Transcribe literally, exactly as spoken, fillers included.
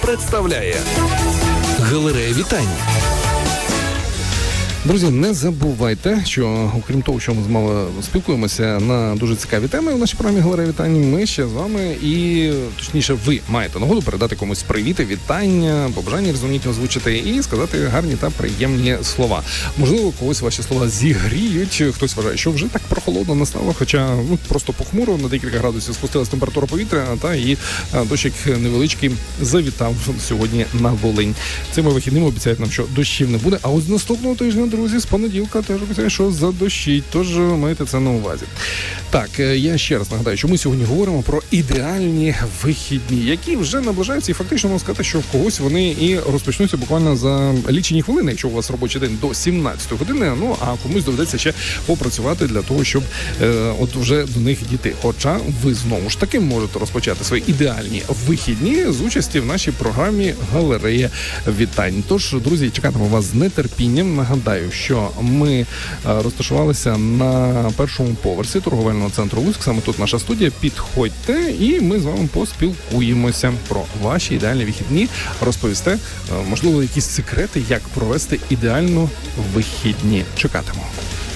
представляє галерея вітань. Друзі, не забувайте, що окрім того, що ми з вами спілкуємося на дуже цікаві теми у нашій програмі «Галерея вітань», ми ще з вами і, точніше, ви маєте нагоду передати комусь привіти, вітання, побажання різноманітні озвучити і сказати гарні та приємні слова. Можливо, когось ваші слова зігріють, хтось вважає, що вже так прохолодно настало, хоча ну, просто похмуро, на декілька градусів спустилась температура повітря, та і дощик невеличкий завітав сьогодні на Волинь. Цими вихідними обіцяють нам, що дощів не буде, а ось з наступного тижня, друзі, з понеділка теж обіцяє, що задощить, тож майте це на увазі. Так, я ще раз нагадаю, що ми сьогодні говоримо про ідеальні вихідні, які вже наближаються, і фактично можна сказати, що в когось вони і розпочнуться буквально за лічені хвилини, якщо у вас робочий день до сімнадцятої години, ну, а комусь доведеться ще попрацювати для того, щоб е, от вже до них дійти. Хоча ви знову ж таки можете розпочати свої ідеальні вихідні з участі в нашій програмі «Галерея вітань». Тож, друзі, чекатимемо вас з нетерпінням. Нагадаю, що ми розташувалися на першому поверсі торговельного центру «Луцьк». Саме тут наша студія. Підходьте, і ми з вами поспілкуємося про ваші ідеальні вихідні. Розповісте, можливо, якісь секрети, як провести ідеально вихідні. Чекатимемо.